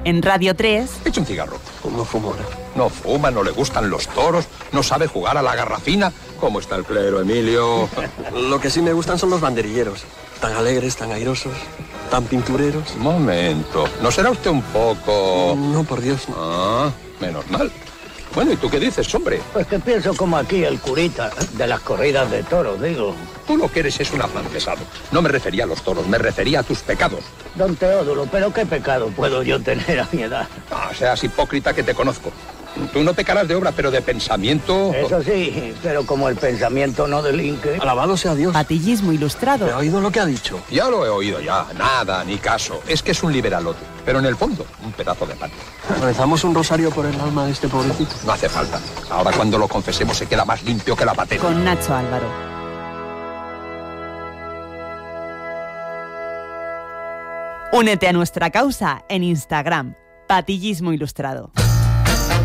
En Radio 3... Echa un cigarro. No fumo. No fuma, no le gustan los toros, no sabe jugar a la garrafina. ¿Cómo está el clero, Emilio? Lo que sí me gustan son los banderilleros. Tan alegres, tan airosos, tan pintureros. Un momento. ¿No será usted un poco...? No, por Dios. No. Ah, menos mal. Bueno, ¿y tú qué dices, hombre? Pues que pienso como aquí el curita de las corridas de toros, digo. Tú lo que eres es un afrancesado. No me refería a los toros, me refería a tus pecados. Don Teodulo, ¿pero qué pecado puedo yo tener a mi edad? Ah, seas hipócrita que te conozco. Tú no pecarás de obra, pero de pensamiento... Eso sí, pero como el pensamiento no delinque... Alabado sea Dios. Patillismo ilustrado. ¿He oído lo que ha dicho? Ya lo he oído ya. Nada, ni caso. Es que es un liberalote. Pero en el fondo, un pedazo de pan. ¿Rezamos un rosario por el alma de este pobrecito? No hace falta. Ahora cuando lo confesemos se queda más limpio que la patena. Con Nacho Álvaro. Únete a nuestra causa en Instagram. Patillismo ilustrado.